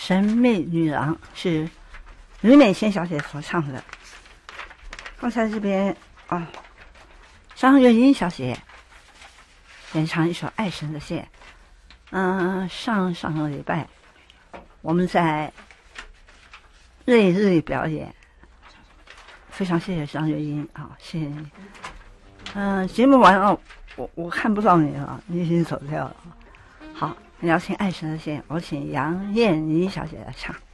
神秘女郎是吕美仙小姐所唱的。刚才这边啊，张月英小姐演唱一首《爱神的线》。上个礼拜我们在日里表演，非常谢谢张月英啊，谢谢你。节目完了，我看不到你了，你已经走掉了。好，你要听《爱神的线》，我请杨燕妮小姐来唱。